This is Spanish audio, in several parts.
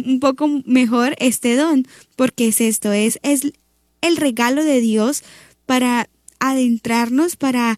un poco mejor este don, porque es esto, es el regalo de Dios para adentrarnos, para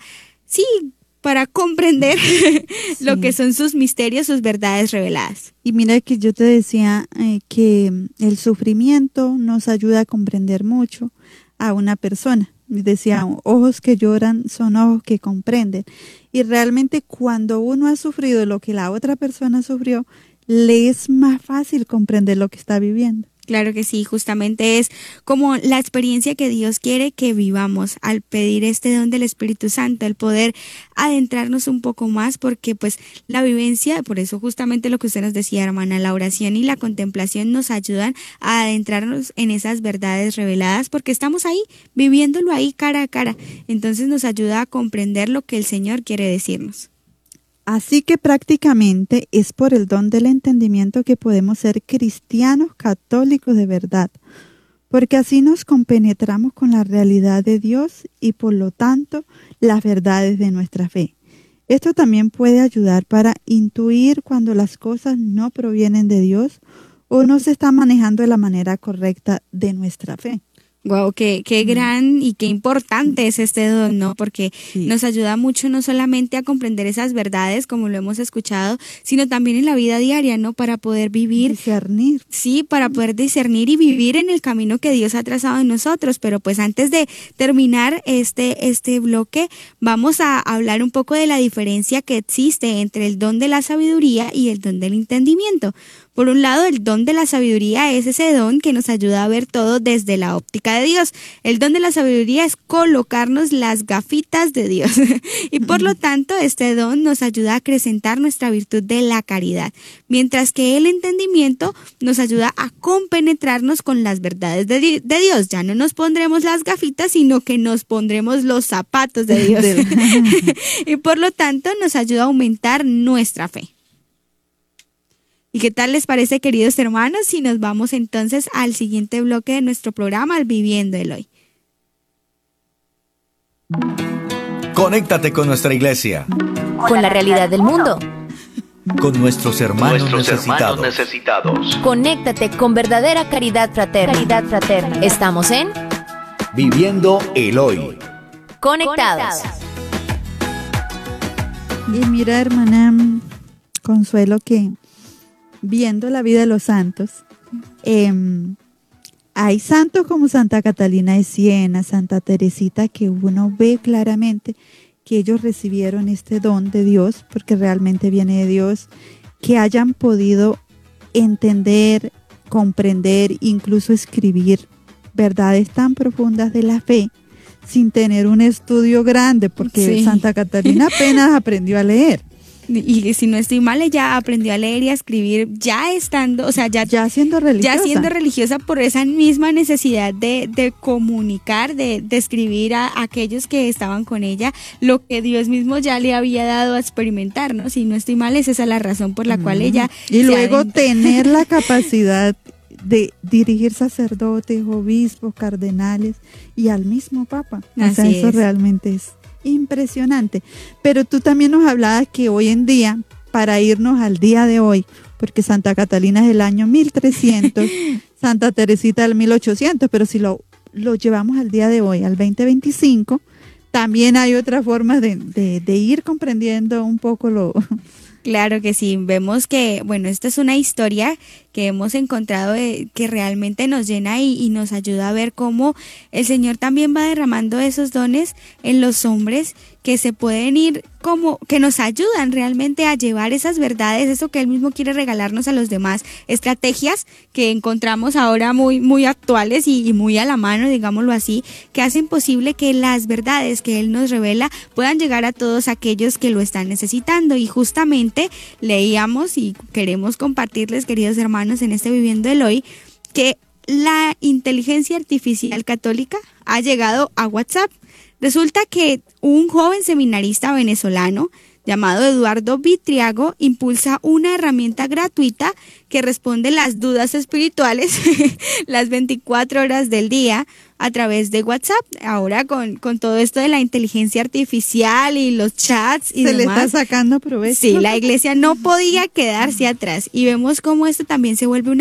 comprender lo que son sus misterios, sus verdades reveladas. Y mira que yo te decía que el sufrimiento nos ayuda a comprender mucho a una persona. Decía, ojos que lloran son ojos que comprenden. Y realmente cuando uno ha sufrido lo que la otra persona sufrió, le es más fácil comprender lo que está viviendo. Claro que sí, justamente es como la experiencia que Dios quiere que vivamos al pedir este don del Espíritu Santo, el poder adentrarnos un poco más, porque pues la vivencia, por eso justamente lo que usted nos decía, hermana, la oración y la contemplación nos ayudan a adentrarnos en esas verdades reveladas, porque estamos ahí, viviéndolo ahí cara a cara, entonces nos ayuda a comprender lo que el Señor quiere decirnos. Así que prácticamente es por el don del entendimiento que podemos ser cristianos católicos de verdad, porque así nos compenetramos con la realidad de Dios y por lo tanto las verdades de nuestra fe. Esto también puede ayudar para intuir cuando las cosas no provienen de Dios o no se están manejando de la manera correcta de nuestra fe. Wow, qué gran y qué importante es este don, ¿no? Porque nos ayuda mucho no solamente a comprender esas verdades, como lo hemos escuchado, sino también en la vida diaria, ¿no? Para poder vivir. Discernir. Sí, para poder discernir y vivir en el camino que Dios ha trazado en nosotros. Pero pues antes de terminar este bloque, vamos a hablar un poco de la diferencia que existe entre el don de la sabiduría y el don del entendimiento. Por un lado, el don de la sabiduría es ese don que nos ayuda a ver todo desde la óptica de Dios. El don de la sabiduría es colocarnos las gafitas de Dios. Y por lo tanto, este don nos ayuda a acrecentar nuestra virtud de la caridad. Mientras que el entendimiento nos ayuda a compenetrarnos con las verdades de Dios. Ya no nos pondremos las gafitas, sino que nos pondremos los zapatos de Dios. Y por lo tanto, nos ayuda a aumentar nuestra fe. ¿Y qué tal les parece, queridos hermanos, si nos vamos entonces al siguiente bloque de nuestro programa, al Viviendo el Hoy? Conéctate con nuestra iglesia. Con la realidad del mundo. Con nuestros hermanos necesitados. Conéctate con verdadera caridad fraterna. Estamos en Viviendo el Hoy. Conectados. Y mira, hermana Consuelo, que viendo la vida de los santos, hay santos como Santa Catalina de Siena, Santa Teresita, que uno ve claramente que ellos recibieron este don de Dios, porque realmente viene de Dios, que hayan podido entender, comprender, incluso escribir verdades tan profundas de la fe, sin tener un estudio grande, porque Santa Catalina apenas aprendió a leer. Y si no estoy mal, ella aprendió a leer y a escribir ya estando, o sea, ya siendo religiosa. Ya siendo religiosa por esa misma necesidad de comunicar, de escribir a aquellos que estaban con ella lo que Dios mismo ya le había dado a experimentar, ¿no? Si no estoy mal, esa es la razón por la cual ella... Y luego tener la capacidad de dirigir sacerdotes, obispos, cardenales y al mismo Papa. O sea, eso realmente es impresionante. Pero tú también nos hablabas que hoy en día, para irnos al día de hoy, porque Santa Catalina es del año 1300, Santa Teresita del 1800, pero si lo llevamos al día de hoy, al 2025, también hay otras formas de ir comprendiendo un poco lo... Claro que sí, vemos que, bueno, esta es una historia que hemos encontrado que realmente nos llena y nos ayuda a ver cómo el Señor también va derramando esos dones en los hombres que se pueden ir como que nos ayudan realmente a llevar esas verdades, eso que Él mismo quiere regalarnos a los demás, estrategias que encontramos ahora muy, muy actuales y muy a la mano, digámoslo así, que hacen posible que las verdades que Él nos revela puedan llegar a todos aquellos que lo están necesitando. Y justamente leíamos y queremos compartirles, queridos hermanos, en este Viviendo el Hoy, que la inteligencia artificial católica ha llegado a WhatsApp. Resulta que un joven seminarista venezolano llamado Eduardo Vitriago impulsa una herramienta gratuita que responde las dudas espirituales las 24 horas del día a través de WhatsApp. Ahora con todo esto de la inteligencia artificial y los chats y se demás, le está sacando provecho. Sí, la iglesia no podía quedarse atrás y vemos cómo esto también se vuelve una